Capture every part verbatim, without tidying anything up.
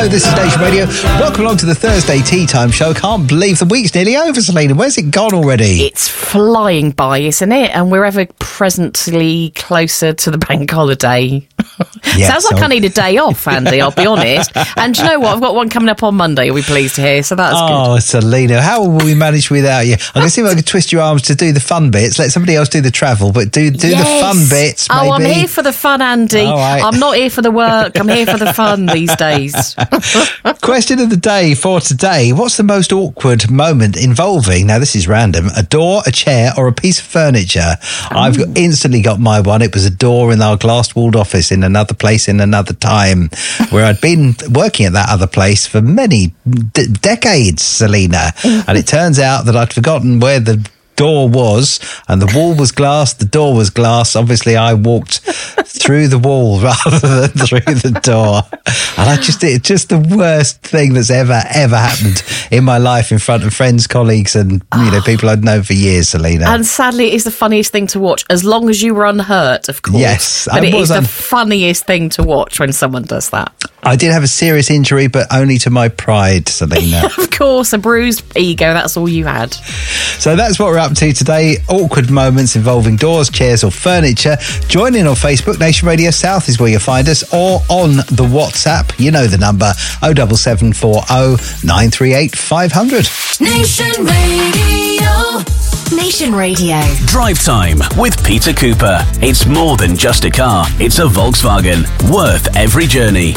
Hello, this is Nation Radio. Welcome along to the Thursday Tea Time Show. Can't believe the week's nearly over, Selena. Where's it gone already? It's flying by, isn't it? And we're ever presently closer to the bank holiday. Yes, Sounds like so. I need a day off, Andy, I'll be honest. And do you know what? I've got one coming up on Monday, you'll be pleased to hear, so that's oh, good. Oh, Selena, how will we manage without you? I'm going to see if I can twist your arms to do the fun bits. Let somebody else do the travel, but do, do yes. the fun bits, maybe. Oh, I'm here for the fun, Andy. Right. I'm not here for the work. I'm here for the fun these days. Question of the day for today. What's the most awkward moment involving, now this is random, a door, a chair or a piece of furniture? Oh. I've got, instantly got my one. It was a door in our glass-walled office in another place in another time where I'd been working at that other place for many d- decades, Selena. And it turns out that I'd forgotten where the door was, and the wall was glass, the door was glass. Obviously, I walked through the wall rather than through the door. And I just, it's just the worst thing that's ever, ever happened in my life in front of friends, colleagues, and, you know, people I'd known for years, Selena. And sadly, it is the funniest thing to watch, as long as you were unhurt, of course. Yes. But I it was is un- the funniest thing to watch when someone does that. I did have a serious injury, but only to my pride, Selena. Of course, a bruised ego, that's all you had. So that's what we're up to today. Awkward moments involving doors, chairs or furniture. Join in on Facebook. Nation Radio South is where you'll find us, or on the WhatsApp. You know the number, oh seven seven four oh nine three eight five hundred. Nation Radio. Nation Radio. Drive Time with Peter Cooper. It's more than just a car. It's a Volkswagen. Worth every journey.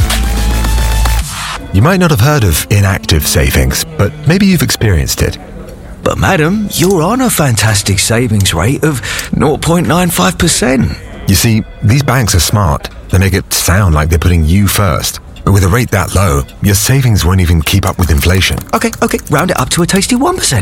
You might not have heard of inactive savings, but maybe you've experienced it. But madam, you're on a fantastic savings rate of zero point nine five percent. You see, these banks are smart. They make it sound like they're putting you first. But with a rate that low, your savings won't even keep up with inflation. Okay, okay, round it up to a tasty one percent.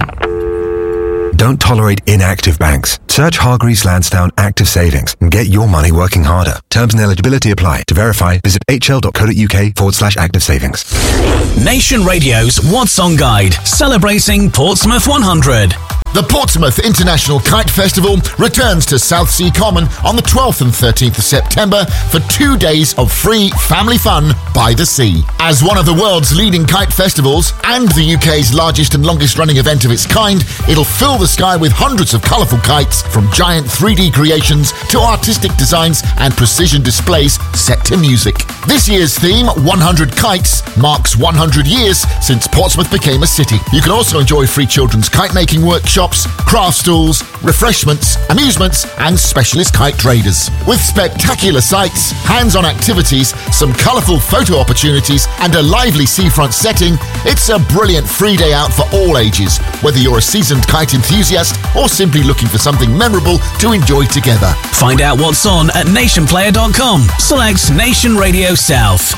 Don't tolerate inactive banks. Search Hargreaves Lansdowne Active Savings and get your money working harder. Terms and eligibility apply. To verify, visit hl.co.uk forward slash active savings. Nation Radio's What's On Guide, celebrating Portsmouth one hundred. The Portsmouth International Kite Festival returns to Southsea Common on the twelfth and thirteenth of September for two days of free family fun by the sea. As one of the world's leading kite festivals and the U K's largest and longest running event of its kind, it'll fill the sky with hundreds of colourful kites, from giant three D creations to artistic designs and precision displays set to music. This year's theme, one hundred Kites, marks one hundred years since Portsmouth became a city. You can also enjoy free children's kite making workshops, craft stalls, refreshments, amusements and specialist kite traders. With spectacular sights, hands-on activities, some colourful photo opportunities and a lively seafront setting, it's a brilliant free day out for all ages, whether you're a seasoned kite enthusiast or simply looking for something memorable to enjoy together. Find out what's on at nation player dot com. Select Nation Radio South.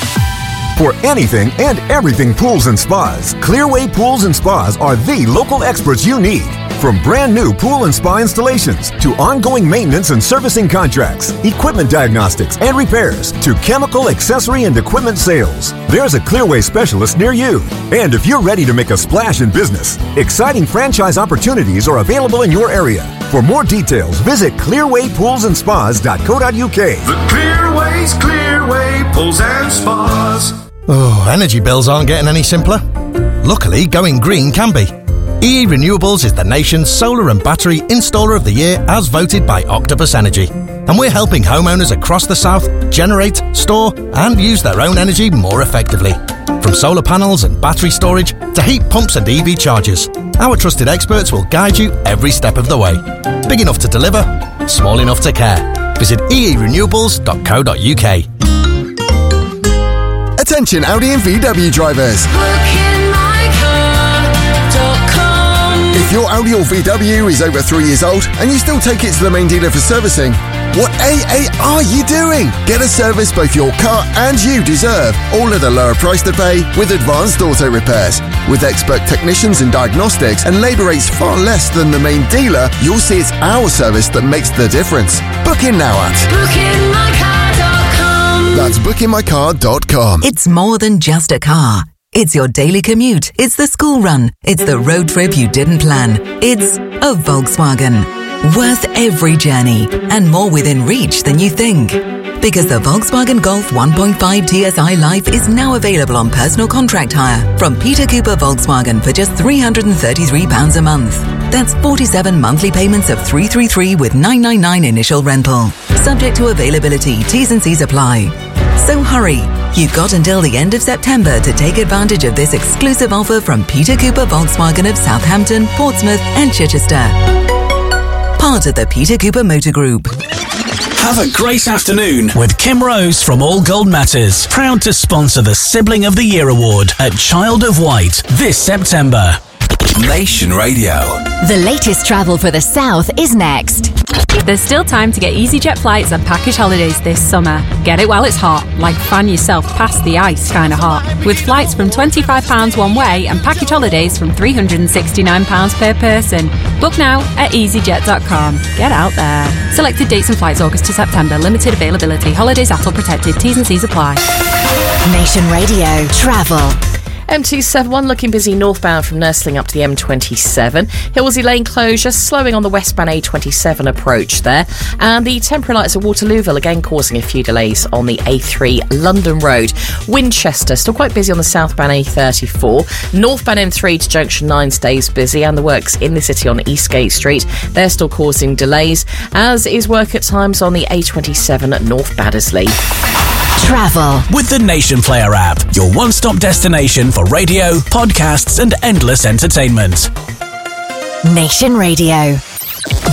For anything and everything pools and spas, Clearway Pools and Spas are the local experts you need. From brand new pool and spa installations to ongoing maintenance and servicing contracts, equipment diagnostics and repairs to chemical, accessory and equipment sales, there's a Clearway specialist near you. And if you're ready to make a splash in business, exciting franchise opportunities are available in your area. For more details, visit clearway pools and spas dot co dot uk. The Clearway's Clearway Pools and Spas. Oh, energy bills aren't getting any simpler. Luckily, going green can be. E E Renewables is the nation's solar and battery installer of the year as voted by Octopus Energy. And we're helping homeowners across the south generate, store and use their own energy more effectively. From solar panels and battery storage to heat pumps and E V chargers, our trusted experts will guide you every step of the way. Big enough to deliver, small enough to care. Visit e e renewables dot co dot uk. Attention Audi and V W drivers. If your Audi or V W is over three years old and you still take it to the main dealer for servicing, what A A are you doing? Get a service both your car and you deserve, all at a lower price to pay with advanced auto repairs. With expert technicians and diagnostics and labour rates far less than the main dealer, you'll see it's our service that makes the difference. Book in now at booking my car dot com. That's booking my car dot com. It's more than just a car. It's your daily commute. It's the school run. It's the road trip you didn't plan. It's a Volkswagen. Worth every journey and more within reach than you think. Because the Volkswagen Golf one point five T S I Life is now available on personal contract hire from Peter Cooper Volkswagen for just three hundred thirty-three pounds a month. That's forty-seven monthly payments of three hundred thirty-three with nine hundred ninety-nine initial rental. Subject to availability, T's and C's apply. So hurry, you've got until the end of September to take advantage of this exclusive offer from Peter Cooper Volkswagen of Southampton, Portsmouth and Chichester. Part of the Peter Cooper Motor Group. Have a great afternoon with Kim Rose from All Gold Matters. Proud to sponsor the Sibling of the Year Award at Child of White this September. Nation Radio. The latest travel for the South is next. There's still time to get EasyJet flights and package holidays this summer. Get it while it's hot, like fan yourself past the ice kind of hot. With flights from twenty-five pounds one way and package holidays from three hundred sixty-nine pounds per person. Book now at easyjet dot com. Get out there. Selected dates and flights August to September. Limited availability. Holidays A T L protected. T's and C's apply. Nation Radio Travel. M two seventy-one looking busy northbound from Nursling up to the M twenty-seven. Hillsey Lane closure, slowing on the westbound A twenty-seven approach there. And the temporary lights at Waterlooville again causing a few delays on the A three London Road. Winchester still quite busy on the southbound A thirty-four. Northbound M three to Junction nine stays busy, and the works in the city on Eastgate Street, they're still causing delays, as is work at times on the A twenty-seven at North Baddesley. Travel. With the Nation Player app, your one-stop destination for radio, podcasts and endless entertainment. Nation Radio.